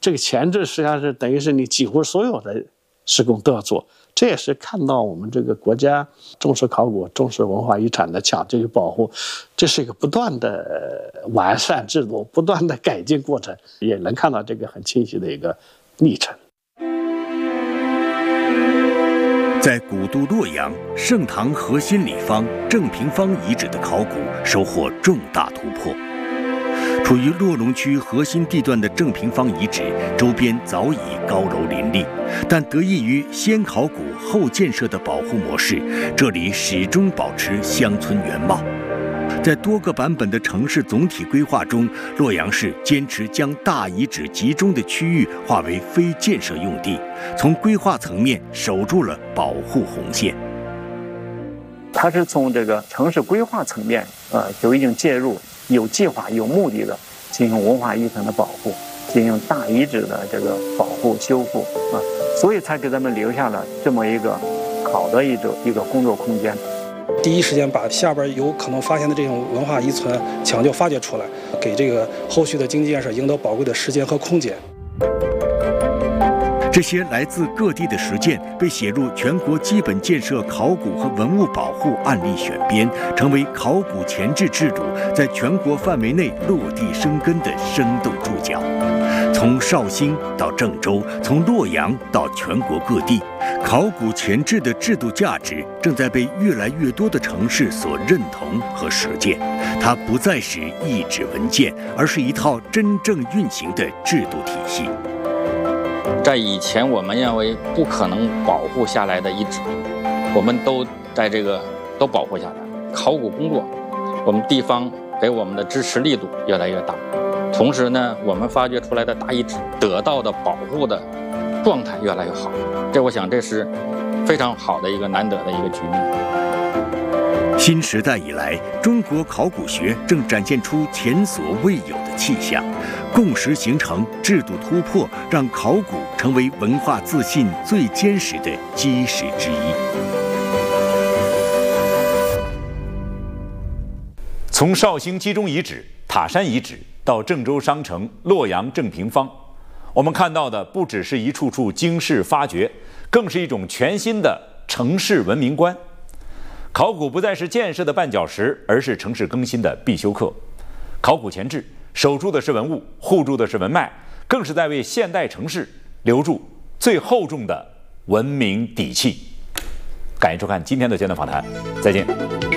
这个前置实际上是等于是你几乎所有的施工都要做。这也是看到我们这个国家重视考古、重视文化遗产的抢救与保护，这是一个不断的完善制度、不断的改进过程，也能看到这个很清晰的一个历程。 在古都洛阳盛唐核心里坊正平坊遗址的考古收获重大突破。处于洛龙区核心地段的正平坊遗址周边早已高楼林立，但得益于先考古后建设的保护模式，这里始终保持乡村原貌。在多个版本的城市总体规划中，洛阳市坚持将大遗址集中的区域划为非建设用地，从规划层面守住了保护红线。 它是从这个城市规划层面，就已经介入，有计划、有目的的进行文化遗产的保护，进行大遗址的这个保护修复所以才给咱们留下了这么一个好的一个工作空间。 第一时间把下边有可能发现的这种文化遗存抢救发掘出来，给这个后续的经济建设赢得宝贵的时间和空间。 这些来自各地的实践被写入全国基本建设考古和文物保护案例选编，成为考古前置制度在全国范围内落地生根的生动注脚。从绍兴到郑州，从洛阳到全国各地，考古前置的制度价值正在被越来越多的城市所认同和实践。它不再是一纸文件，而是一套真正运行的制度体系。 在以前我们认为不可能保护下来的遗址，我们都在都保护下来。考古工作，我们地方给我们的支持力度越来越大，同时呢，我们发掘出来的大遗址得到的保护的状态越来越好。我想这是非常好的一个难得的一个局面。 新时代以来，中国考古学正展现出前所未有的气象，共识形成，制度突破，让考古成为文化自信最坚实的基石之一。 从绍兴基中遗址、塔山遗址到郑州商城洛阳正平坊，我们看到的不只是一处处惊世发掘，更是一种全新的城市文明观。考古不再是建设的绊脚石，而是城市更新的必修课。考古前置守住的是文物，护住的是文脉，更是在为现代城市留住最厚重的文明底气。感谢收看今天的简短访谈，再见。